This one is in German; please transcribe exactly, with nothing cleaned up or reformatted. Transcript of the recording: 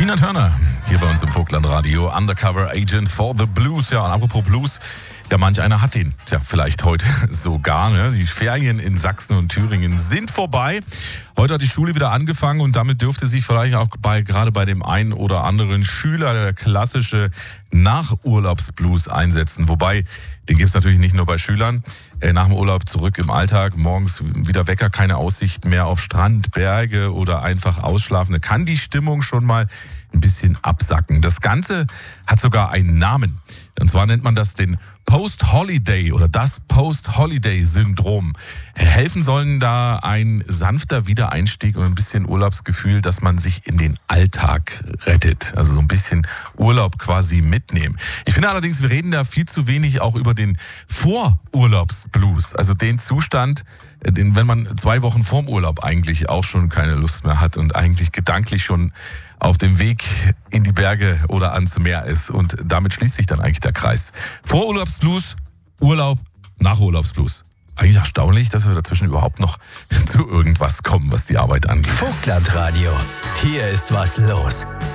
Tina Turner, hier bei uns im Vogtlandradio, Undercover Agent for the Blues. Ja, und apropos Blues, ja, manch einer hat den. Tja, vielleicht heute sogar. Ne? Die Ferien in Sachsen und Thüringen sind vorbei. Heute hat die Schule wieder angefangen und damit dürfte sich vielleicht auch bei, gerade bei dem einen oder anderen Schüler der klassische Nachurlaubsblues einsetzen. Wobei, den gibt es natürlich nicht nur bei Schülern. Äh, nach dem Urlaub zurück im Alltag, morgens wieder Wecker, keine Aussicht mehr auf Strand, Berge oder einfach ausschlafen. Da kann die Stimmung schon mal ein bisschen absacken. Das Ganze hat sogar einen Namen. Und zwar nennt man das den Post-Holiday oder das Post-Holiday-Syndrom. Helfen sollen da ein sanfter Wiedereinstieg und ein bisschen Urlaubsgefühl, dass man sich in den Alltag rettet. Also so ein bisschen Urlaub quasi mitnehmen. Ich finde allerdings, wir reden da viel zu wenig auch über den Vorurlaubsblues. Also den Zustand, den, wenn man zwei Wochen vorm Urlaub eigentlich auch schon keine Lust mehr hat und eigentlich gedanklich schon auf dem Weg in die Berge oder ans Meer ist. Und damit schließt sich dann eigentlich der Kreis. Vorurlaubsblues, Urlaub, Nachurlaubsblues. Eigentlich erstaunlich, dass wir dazwischen überhaupt noch zu irgendwas kommen, was die Arbeit angeht. Vogtlandradio. Hier ist was los.